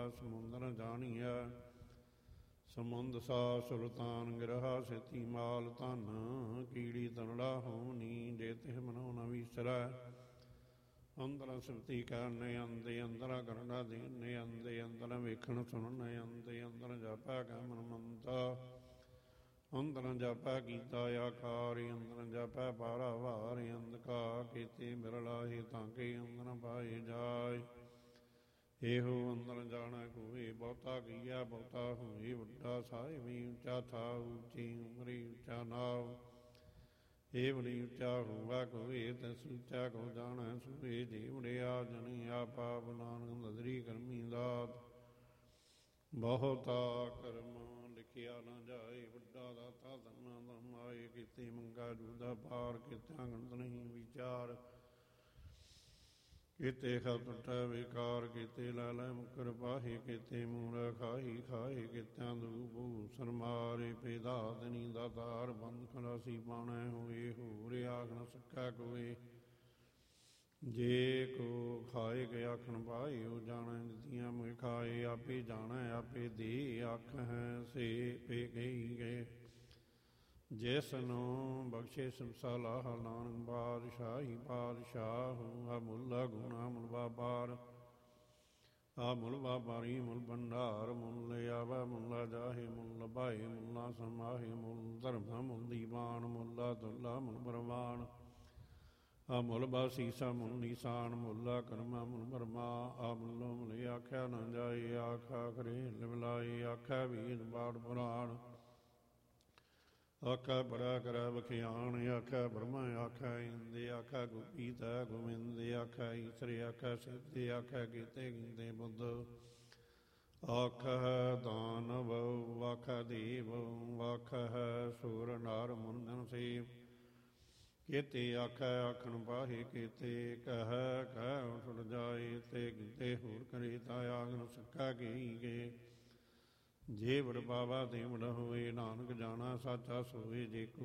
ਪਾਵੈ ਸਮੁੰਦਰ ਜਾਣੀਐ। ਸਮੁੰਦ ਸਾ ਸੁਲਤਾਨ ਗਿਰਹਾ ਸੇਤੀ ਮਾਲ ਧਨ। ਕੀੜੀ ਤਨੜਾ ਹੋਮਨੀ ਜੇ ਤਿਹ ਮਨੋ ਨ ਵੀਸਰੈ। ਅੰਦਰ ਸਿਵਤੀ ਕਰਨੇ ਅੰਦੇ ਅੰਦਰ ਕਰੜਾ ਦੇਨੇ ਅੰਦੇ ਅੰਦਰ ਵੇਖਣ ਸੁਣਨ ਅੰਦੇ ਅੰਦਰ ਜਾਪੈ ਕੈ ਮਨ ਮੰਤਾ। ਅੰਦਰ ਜਾਪੈ ਕੀਤਾ ਆਕਾਰ ਅੰਦਰ ਜਾਪੈ ਪਾਰਾਵਾਰ ਅੰਧਕਾ ਕੀਤੇ ਬਿਰਲਾਹੇ ਤਾਂ ਕੇ ਅੰਦਰ ਪਾਏ ਜਾਏ। ਇਹੋ ਅੰਦਰ ਜਾਣੈ ਕੋਏ ਬਹੁਤਾ ਕੀਆ ਬਹੁਤਾ ਹੋਏ ਵੱਡਾ ਸਾਹਿਬੀ ਉੱਚਾ ਥਾ ਉੱਚੀ ਉਮਰੀ ਉੱਚਾ ਨਾਮ। ਇਹ ਬੜੀ ਉੱਚਾ ਹੋਵਾ ਕੋਏ ਤਿਸ ਉੱਚਾ ਕੋ ਜਾਣੈ ਸੋਏ ਜੇ ਵੜਿਆ ਜਣੀ ਆਪਾ ਨਾਨਕ ਨਦਰੀ ਕਰਮੀ ਦਾਤ। ਬਹੁਤਾ ਕਰਮ ਲਿਖਿਆ ਨਾ ਜਾਏ ਵੱਡਾ ਦਾਤਾ ਧੰਨਾ ਧੰਮ ਆਏ। ਕੀਤੇ ਮੰਗਾ ਜੂਦਾ ਪਾਰ ਕੀਤਿਆਂ ਗਣਤ ਨਹੀਂ ਵਿਚਾਰ। ਕੀਤੇ ਖਲ ਟੁੱਟੈ ਵਿਕਾਰ ਕੀਤੇ ਲੈ ਲੈ ਮੁਕਰ ਪਾਹੇ। ਕੀਤੇ ਮੂੜ ਖਾਹੀ ਖਾਏ ਕੀਤਿਆਂ ਦੂਬੂ ਸਰਮਾਰੇ। ਪੇਦਾ ਦਨੀ ਦਾਤਾਰ ਬੰਦ ਖਲਾਸੀ ਪਾਣੈ ਹੋਏ ਹੋਰ ਆਖ ਨ ਸਕੈ ਕੋਏ। ਜੇ ਕੋ ਖਾਏ ਕੇ ਆਖਣ ਪਾਏ ਉਹ ਜਾਣੈ ਦਿੱਤੀਆਂ ਮੁਇ ਖਾਏ। ਆਪੇ ਜਾਣੈ ਆਪੇ ਦੇ ਆਖ ਹੈ ਸੇ ਪੇ ਗਈ ਗਏ। ਜਿਸ ਨੂੰ ਬਖਸ਼ੇ ਸਲਾਹ ਨਾਨਕ ਬਾਦਸ਼ਾਹੀ ਬਾਦਸ਼ਾਹ। ਅਮੁੱਲਾ ਗੁਣਾ ਮੁਲ ਵਾਪਾਰ ਆ ਮੁਲ ਵਾਪਾਰੀ ਮੁਲ ਭੰਡਾਰ। ਮੁਲ ਲਿਆਵੈ ਮੁੱਲਾ ਜਾਹੇ ਮੁਲ ਲਭਾਏ ਮੁੱਲਾ ਸਮਾਹੇ। ਮੁਲ ਧਰਮ ਮੁਲ ਦੀਵਾਨ ਮੁੱਲਾ ਦੁੱਲਾ ਮੁਲ ਪ੍ਰਵਾਨ। ਆ ਮੁਲ ਬਾਸੀਸਾ ਮੁਲ ਨਿਸ਼ਾਨ ਮੁੱਲਾ ਕਰਮਾ ਮੁਲ ਬਰਮਾ। ਆ ਮੁੱਲੋ ਮੁਲ ਆਖਿਆ ਨਾ ਜਾਏ ਆਖਾ ਕਰੇ ਲਿਵਲਾਏ। ਆਖਾ ਵੀਰ ਬਾੜ ਪੁਰਾਣ ਆਖਾ ਬੜਾ ਕਰੈ ਵਖਿਆਣ। ਆਖਾ ਬ੍ਰਹਮਾ ਆਖਾ ਇੰਦ ਆਖਾ ਗੁਪੀਤ ਗੋਬਿੰਦ ਆਖਾ ਈਸਰ ਆਖਾ ਸਿੱਧ ਆਖਾ ਕੀਤੇ ਗਿੰਦੇ ਬੁੱਧ। ਆਖਾ ਦਾਨਵ ਆਖਾ ਦੇਵ ਆਖਾ ਸੂਰ ਨਾਰ ਮੁੰਦਨ ਸੇਵ। ਕੀਤੇ ਆਖਾ ਆਖਣ ਪਾਹੇ ਕੀਤੇ ਕਹਿ ਕਹਿ ਉਠ ਜਾਏ। ਤੇ ਕੀਤੇ ਹੋਰ ਕਰੇ ਤਾਂ ਆਖ ਨ ਸਕਾ ਗਈ ਗਏ। ਜੇ ਵਡ ਪਾਵਾ ਤੇ ਵਡ ਹੋਏ ਨਾਨਕ ਜਾਣਾ ਸਾਚਾ ਸੋਏ। ਜੇ ਕੋ